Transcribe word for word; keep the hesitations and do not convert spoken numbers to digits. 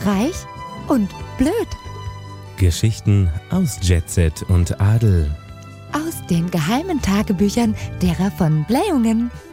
reich und blöd. Geschichten aus Jet Set und Adel. Aus den geheimen Tagebüchern derer von Blähungen.